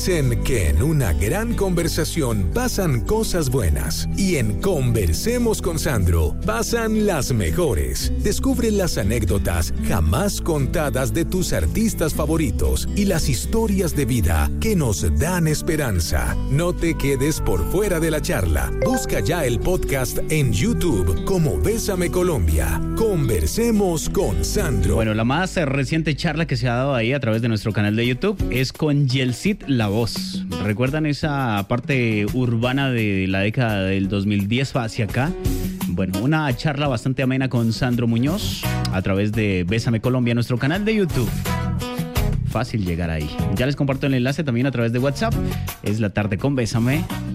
Dicen que en una gran conversación pasan cosas buenas y en Conversemos con Sandro pasan las mejores. Descubre las anécdotas jamás contadas de tus artistas favoritos y las historias de vida que nos dan esperanza. No te quedes por fuera de la charla. Busca ya el podcast en YouTube como Bésame Colombia. Conversemos con Sandro. Bueno, la más reciente charla que se ha dado ahí a través de nuestro canal de YouTube es con Yeltsin La Voz. ¿Recuerdan esa parte urbana de la década del 2010 hacia acá? Bueno, una charla bastante amena con Sandro Muñoz a través de Bésame Colombia, nuestro canal de YouTube. Fácil llegar ahí. Ya les comparto el enlace también a través de WhatsApp. Es la tarde con Bésame.